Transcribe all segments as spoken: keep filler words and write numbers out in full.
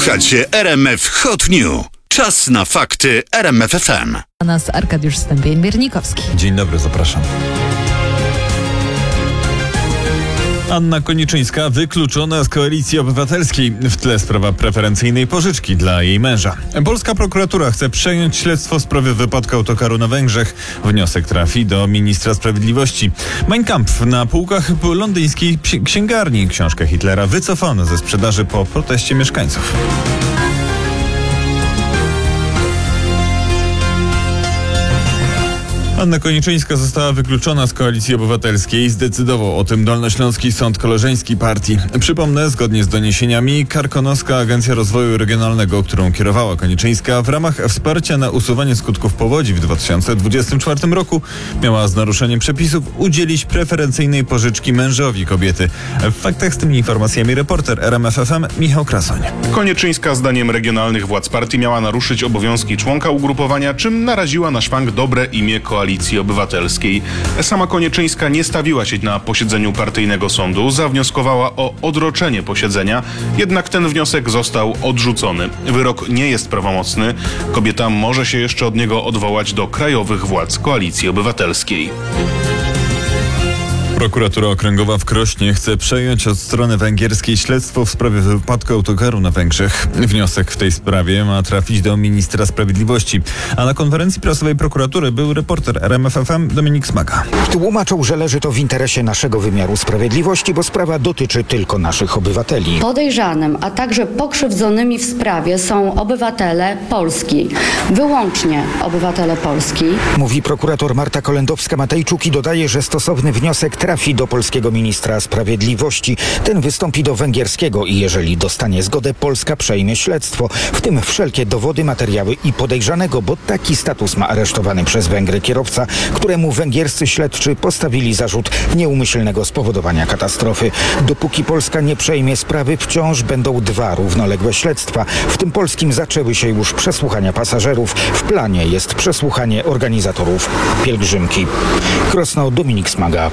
Słuchacie R M F Hot News. Czas na fakty R M F F M. A nas Arkadiusz Stępień-Miernikowski. Dzień dobry, zapraszam. Anna Koniczyńska wykluczona z Koalicji Obywatelskiej. W tle sprawa preferencyjnej pożyczki dla jej męża. Polska prokuratura chce przejąć śledztwo w sprawie wypadku autokaru na Węgrzech. Wniosek trafi do ministra sprawiedliwości. Mein Kampf na półkach londyńskiej księgarni. Książkę Hitlera wycofano ze sprzedaży po proteście mieszkańców. Anna Koniczyńska została wykluczona z Koalicji Obywatelskiej. Zdecydował o tym Dolnośląski Sąd Koleżeński Partii. Przypomnę, zgodnie z doniesieniami, Karkonoska Agencja Rozwoju Regionalnego, którą kierowała Koniczyńska, w ramach wsparcia na usuwanie skutków powodzi w dwa tysiące dwudziestym czwartym roku miała z naruszeniem przepisów udzielić preferencyjnej pożyczki mężowi kobiety. W faktach z tymi informacjami reporter R M F F M Michał Krasoń. Koniczyńska zdaniem regionalnych władz partii miała naruszyć obowiązki członka ugrupowania, czym naraziła na szwank dobre imię Koalicji Obywatelskiej. Sama Koniczyńska nie stawiła się na posiedzeniu partyjnego sądu, zawnioskowała o odroczenie posiedzenia, jednak ten wniosek został odrzucony. Wyrok nie jest prawomocny. Kobieta może się jeszcze od niego odwołać do krajowych władz Koalicji Obywatelskiej. Prokuratura Okręgowa w Krośnie chce przejąć od strony węgierskiej śledztwo w sprawie wypadku autokaru na Węgrzech. Wniosek w tej sprawie ma trafić do ministra sprawiedliwości. A na konferencji prasowej prokuratury był reporter R M F F M Dominik Smaga. Tłumaczą, że leży to w interesie naszego wymiaru sprawiedliwości, bo sprawa dotyczy tylko naszych obywateli. Podejrzanym, a także pokrzywdzonymi w sprawie są obywatele Polski. Wyłącznie obywatele Polski. Mówi prokurator Marta Kolendowska-Matejczuk i dodaje, że stosowny wniosek trafi do polskiego ministra sprawiedliwości. Ten wystąpi do węgierskiego i jeżeli dostanie zgodę, Polska przejmie śledztwo, w tym wszelkie dowody, materiały i podejrzanego, bo taki status ma aresztowany przez Węgry kierowca, któremu węgierscy śledczy postawili zarzut nieumyślnego spowodowania katastrofy. Dopóki Polska nie przejmie sprawy, wciąż będą dwa równoległe śledztwa. W tym polskim zaczęły się już przesłuchania pasażerów. W planie jest przesłuchanie organizatorów pielgrzymki. Krosno, Dominik Smaga.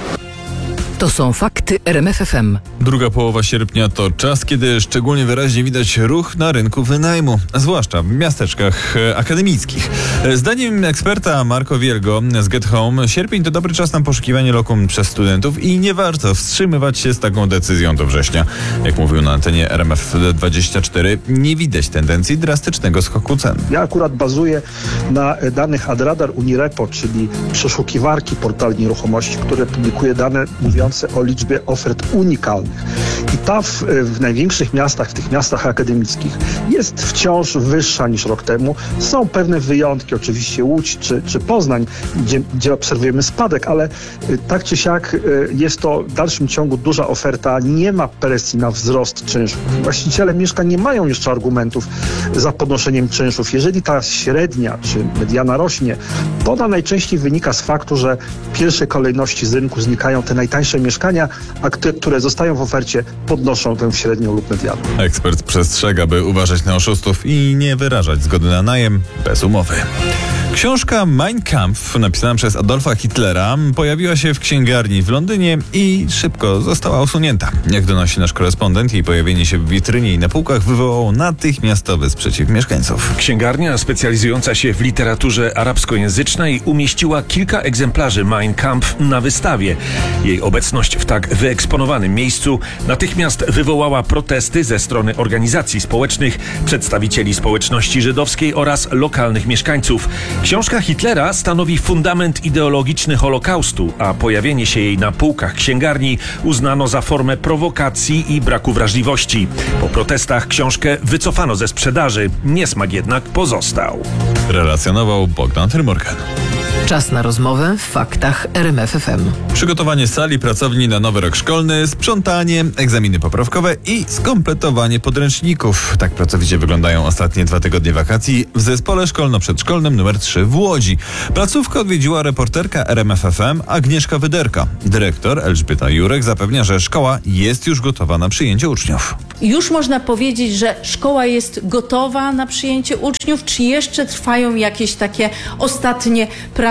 To są fakty R M F F M. Druga połowa sierpnia to czas, kiedy szczególnie wyraźnie widać ruch na rynku wynajmu, zwłaszcza w miasteczkach e, akademickich. Zdaniem eksperta Marco Wielgo z Get Home, sierpień to dobry czas na poszukiwanie lokum przez studentów i nie warto wstrzymywać się z taką decyzją do września. Jak mówił na antenie R M F dwadzieścia cztery, nie widać tendencji drastycznego skoku cen. Ja akurat bazuję na danych Adradar Unirepo, czyli przeszukiwarki portalu nieruchomości, które publikuje dane mówiące o liczbie ofert unikalnych. I ta w, w największych miastach, w tych miastach akademickich jest wciąż wyższa niż rok temu. Są pewne wyjątki, oczywiście Łódź czy, czy Poznań, gdzie, gdzie obserwujemy spadek, ale tak czy siak jest to w dalszym ciągu duża oferta, nie ma presji na wzrost czynszów. Właściciele mieszkań nie mają jeszcze argumentów za podnoszeniem czynszów. Jeżeli ta średnia czy mediana rośnie, to ona najczęściej wynika z faktu, że w pierwszej kolejności z rynku znikają te najtańsze mieszkania, a te, które zostają w ofercie, podnoszą tę średnią lub medianę. Ekspert przestrzega, by uważać na oszustów i nie wyrażać zgody na najem bez umowy. Książka Mein Kampf, napisana przez Adolfa Hitlera, pojawiła się w księgarni w Londynie i szybko została usunięta. Jak donosi nasz korespondent, jej pojawienie się w witrynie i na półkach wywołało natychmiastowy sprzeciw mieszkańców. Księgarnia specjalizująca się w literaturze arabskojęzycznej umieściła kilka egzemplarzy Mein Kampf na wystawie. Jej obecność w tak wyeksponowanym miejscu natychmiast wywołała protesty ze strony organizacji społecznych, przedstawicieli społeczności żydowskiej oraz lokalnych mieszkańców. Książka Hitlera stanowi fundament ideologiczny Holokaustu, a pojawienie się jej na półkach księgarni uznano za formę prowokacji i braku wrażliwości. Po protestach książkę wycofano ze sprzedaży. Niesmak jednak pozostał. Relacjonował Bogdan Trymorgan. Czas na rozmowę w faktach R M F F M. Przygotowanie sali pracowni na nowy rok szkolny, sprzątanie, egzaminy poprawkowe i skompletowanie podręczników. Tak pracowicie wyglądają ostatnie dwa tygodnie wakacji w zespole szkolno-przedszkolnym numer trzy w Łodzi. Placówkę odwiedziła reporterka R M F F M Agnieszka Wyderka. Dyrektor Elżbieta Jurek zapewnia, że szkoła jest już gotowa na przyjęcie uczniów. Już można powiedzieć, że szkoła jest gotowa na przyjęcie uczniów, czy jeszcze trwają jakieś takie ostatnie prace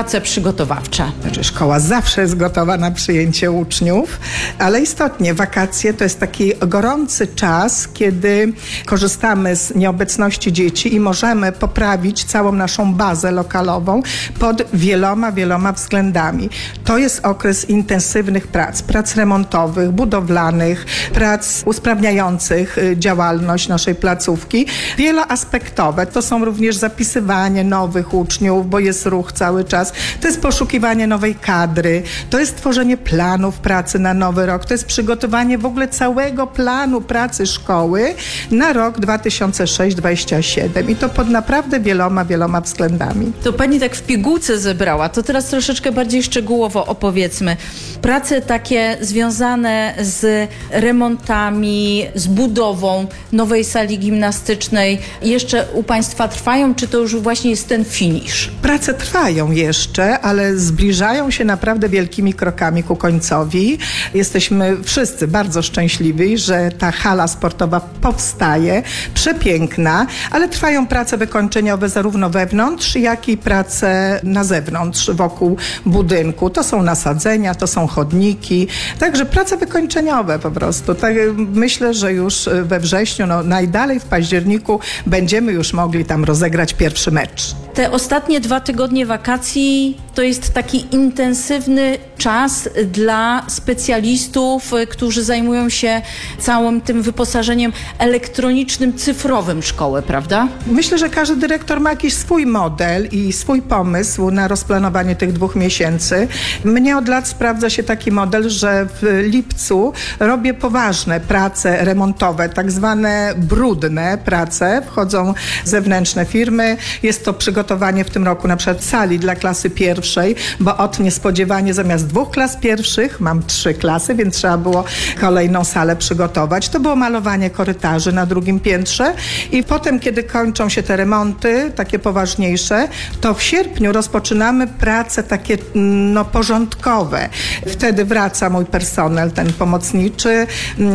prace przygotowawcze? Znaczy, szkoła zawsze jest gotowa na przyjęcie uczniów, ale istotnie wakacje to jest taki gorący czas, kiedy korzystamy z nieobecności dzieci i możemy poprawić całą naszą bazę lokalową pod wieloma, wieloma względami. To jest okres intensywnych prac, prac remontowych, budowlanych, prac usprawniających działalność naszej placówki. Wieloaspektowe. To są również zapisywanie nowych uczniów, bo jest ruch cały czas. To jest poszukiwanie nowej kadry. To jest tworzenie planów pracy na nowy rok. To jest przygotowanie w ogóle całego planu pracy szkoły na rok dwa tysiące szósty do dwa tysiące siódmego. I to pod naprawdę wieloma, wieloma względami. To pani tak w pigułce zebrała. To teraz troszeczkę bardziej szczegółowo opowiedzmy. Prace takie związane z remontami, z budową nowej sali gimnastycznej jeszcze u państwa trwają, czy to już właśnie jest ten finisz? Prace trwają jeszcze, ale zbliżają się naprawdę wielkimi krokami ku końcowi. Jesteśmy wszyscy bardzo szczęśliwi, że ta hala sportowa powstaje, przepiękna, ale trwają prace wykończeniowe zarówno wewnątrz, jak i prace na zewnątrz, wokół budynku. To są nasadzenia, to są chodniki, także prace wykończeniowe po prostu. Tak, myślę, że już we wrześniu, no najdalej w październiku będziemy już mogli tam rozegrać pierwszy mecz. Te ostatnie dwa tygodnie wakacji to jest taki intensywny czas dla specjalistów, którzy zajmują się całym tym wyposażeniem elektronicznym, cyfrowym szkoły, prawda? Myślę, że każdy dyrektor ma jakiś swój model i swój pomysł na rozplanowanie tych dwóch miesięcy. Mnie od lat sprawdza się taki model, że w lipcu robię poważne prace remontowe, tak zwane brudne prace. Wchodzą zewnętrzne firmy. Jest to przygotowanie w tym roku na przykład sali dla klasy pierwszej, bo od niespodziewanie zamiast dwóch klas pierwszych mam trzy klasy, więc trzeba było kolejną salę przygotować. To było malowanie korytarzy na drugim piętrze i potem, kiedy kończą się te remonty, takie poważniejsze, to w sierpniu rozpoczynamy prace takie no, porządkowe. Wtedy wraca mój personel, ten pomocniczy,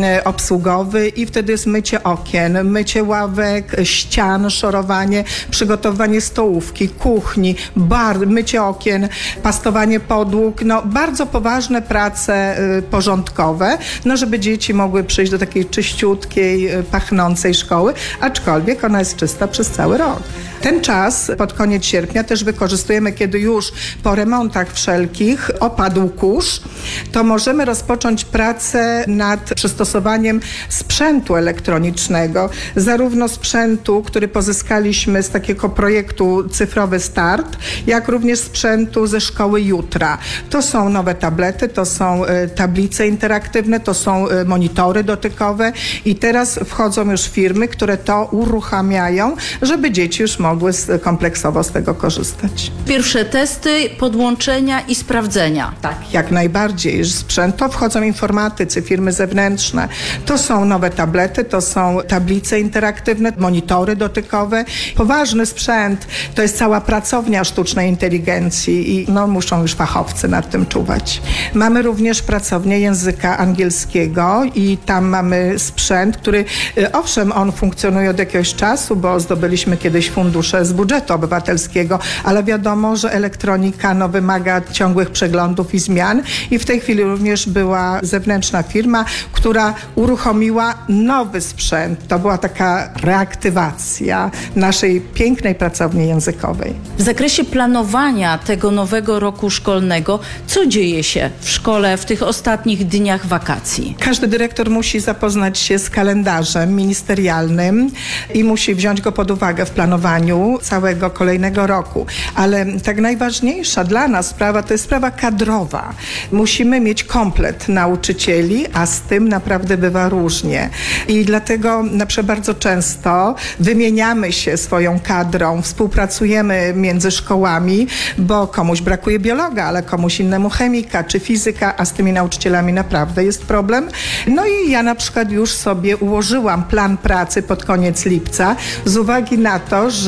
obsługowy i wtedy jest mycie okien, mycie ławek, ścian, szorowanie, przygotowanie stołówki, kuchni, bar, mycie okien, pastowanie podłóg, no bardzo poważne prace y, porządkowe, no żeby dzieci mogły przyjść do takiej czyściutkiej, y, pachnącej szkoły, aczkolwiek ona jest czysta przez cały rok. Ten czas pod koniec sierpnia też wykorzystujemy, kiedy już po remontach wszelkich opadł kurz, to możemy rozpocząć pracę nad przystosowaniem sprzętu elektronicznego, zarówno sprzętu, który pozyskaliśmy z takiego projektu Cyfrowy Start, jak również sprzętu ze szkoły jutra. To są nowe tablety, to są y, tablice interaktywne, to są y, monitory dotykowe i teraz wchodzą już firmy, które to uruchamiają, żeby dzieci już mogły z, kompleksowo z tego korzystać. Pierwsze testy, podłączenia i sprawdzenia. Tak, jak najbardziej. Sprzęt to wchodzą informatycy, firmy zewnętrzne. To są nowe tablety, to są tablice interaktywne, monitory dotykowe. Poważny sprzęt, to jest cała pracownia sztucznej inteligencji i no, muszą już fachowcy nad tym czuwać. Mamy również pracownię języka angielskiego i tam mamy sprzęt, który owszem, on funkcjonuje od jakiegoś czasu, bo zdobyliśmy kiedyś fundusze z budżetu obywatelskiego, ale wiadomo, że elektronika no, wymaga ciągłych przeglądów i zmian i w tej chwili również była zewnętrzna firma, która uruchomiła nowy sprzęt. To była taka reaktywacja naszej pięknej pracowni językowej. W zakresie planowania tego nowego roku szkolnego, co dzieje się w szkole w tych ostatnich dniach wakacji? Każdy dyrektor musi zapoznać się z kalendarzem ministerialnym i musi wziąć go pod uwagę w planowaniu całego kolejnego roku. Ale tak najważniejsza dla nas sprawa to jest sprawa kadrowa. Musimy mieć komplet nauczycieli, a z tym naprawdę bywa różnie. I dlatego na przykład bardzo często wymieniamy się swoją kadrą, współpracujemy między szkołami, bo komuś brakuje biologa, ale komuś innemu chemika czy fizyka, a z tymi nauczycielami naprawdę jest problem. No i ja na przykład już sobie ułożyłam plan pracy pod koniec lipca z uwagi na to, że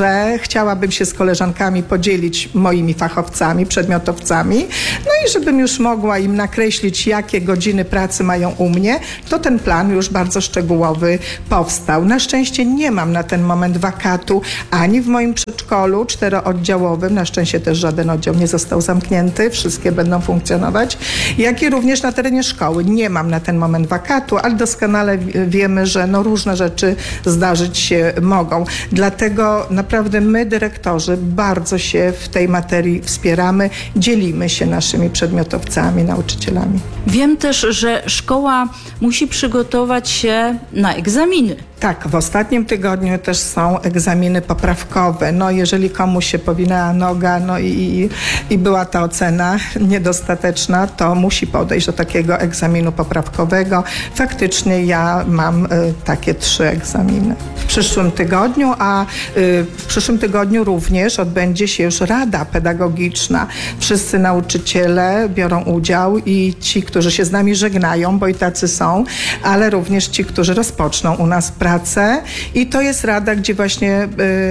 że chciałabym się z koleżankami podzielić moimi fachowcami, przedmiotowcami, no i żebym już mogła im nakreślić, jakie godziny pracy mają u mnie, to ten plan już bardzo szczegółowy powstał. Na szczęście nie mam na ten moment wakatu ani w moim przedszkolu czterooddziałowym, na szczęście też żaden oddział nie został zamknięty, wszystkie będą funkcjonować, jak i również na terenie szkoły. Nie mam na ten moment wakatu, ale doskonale wiemy, że no różne rzeczy zdarzyć się mogą. Dlatego naprawdę my, dyrektorzy, bardzo się w tej materii wspieramy, dzielimy się naszymi przedmiotowcami, nauczycielami. Wiem też, że szkoła musi przygotować się na egzaminy. Tak, w ostatnim tygodniu też są egzaminy poprawkowe. No jeżeli komuś się powinęła noga, no i, i była ta ocena niedostateczna, to musi podejść do takiego egzaminu poprawkowego. Faktycznie ja mam y, takie trzy egzaminy w przyszłym tygodniu, a y, w przyszłym tygodniu również odbędzie się już Rada Pedagogiczna. Wszyscy nauczyciele biorą udział i ci, którzy się z nami żegnają, bo i tacy są, ale również ci, którzy rozpoczną u nas pracę. Pracę. I to jest rada, gdzie właśnie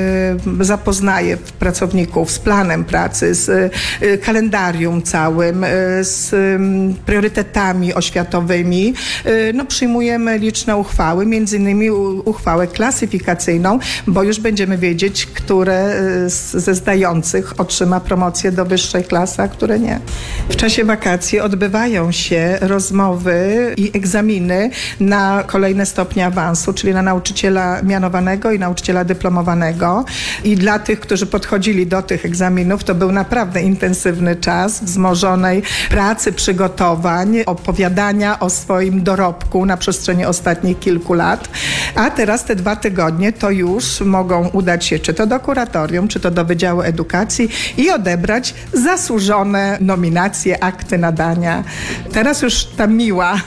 y, zapoznaje pracowników z planem pracy, z y, kalendarium całym, y, z y, priorytetami oświatowymi. Y, no, przyjmujemy liczne uchwały, między innymi u, uchwałę klasyfikacyjną, bo już będziemy wiedzieć, które y, ze zdających otrzyma promocję do wyższej klasy, a które nie. W czasie wakacji odbywają się rozmowy i egzaminy na kolejne stopnie awansu, czyli na nauczyciela mianowanego i nauczyciela dyplomowanego. I dla tych, którzy podchodzili do tych egzaminów, to był naprawdę intensywny czas wzmożonej pracy, przygotowań, opowiadania o swoim dorobku na przestrzeni ostatnich kilku lat. A teraz te dwa tygodnie to już mogą udać się czy to do kuratorium, czy to do Wydziału Edukacji i odebrać zasłużone nominacje, akty nadania. Teraz już ta miła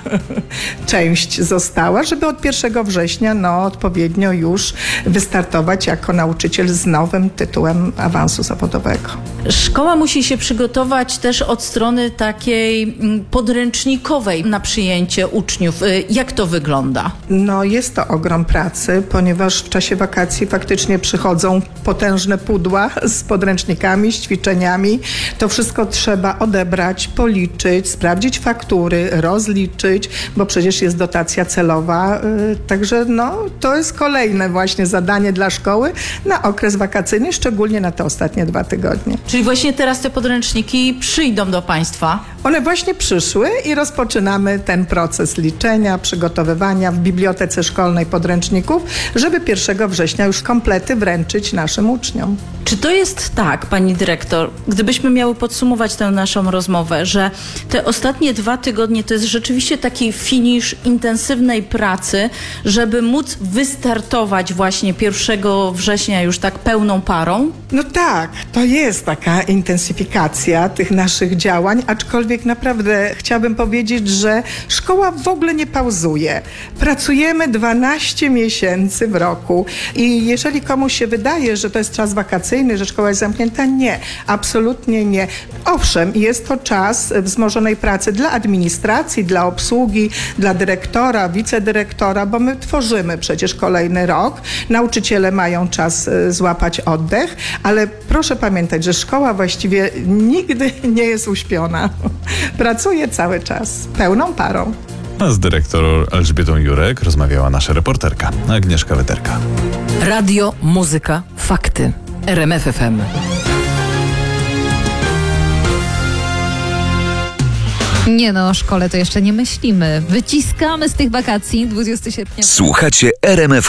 część została, żeby od pierwszego września no, odpowiednio już wystartować jako nauczyciel z nowym tytułem awansu zawodowego. Szkoła musi się przygotować też od strony takiej podręcznikowej na przyjęcie uczniów. Jak to wygląda? No jest to ogrom pracy, ponieważ w czasie wakacji faktycznie przychodzą potężne pudła z podręcznikami, z ćwiczeniami. To wszystko trzeba odebrać, policzyć, sprawdzić faktury, rozliczyć, bo przecież jest dotacja celowa. Także no, to jest kolejne właśnie zadanie dla szkoły na okres wakacyjny, szczególnie na te ostatnie dwa tygodnie. Czyli właśnie teraz te podręczniki przyjdą do Państwa? One właśnie przyszły i rozpoczynamy ten proces liczenia, przygotowywania w bibliotece szkolnej podręczników, żeby pierwszego września już komplety wręczyć naszym uczniom. Czy to jest tak, pani dyrektor, gdybyśmy miały podsumować tę naszą rozmowę, że te ostatnie dwa tygodnie to jest rzeczywiście taki finisz intensywnej pracy, żeby móc wystartować właśnie pierwszego września już tak pełną parą? No tak, to jest taka intensyfikacja tych naszych działań, aczkolwiek naprawdę chciałabym powiedzieć, że szkoła w ogóle nie pauzuje. Pracujemy dwanaście miesięcy w roku i jeżeli komuś się wydaje, że to jest czas wakacyjny, że szkoła jest zamknięta, nie, absolutnie nie. Owszem, jest to czas wzmożonej pracy dla administracji, dla obsługi, dla dyrektora, wicedyrektora, bo my tworzymy przecież kolejny rok. Nauczyciele mają czas złapać oddech, ale proszę pamiętać, że szkoła właściwie nigdy nie jest uśpiona. Pracuje cały czas, pełną parą. A z dyrektor Elżbietą Jurek rozmawiała nasza reporterka Agnieszka Weterka. Radio, muzyka, fakty. R M F F M. Nie no, o szkole to jeszcze nie myślimy. Wyciskamy z tych wakacji dwudziestego sierpnia. Słuchacie R M F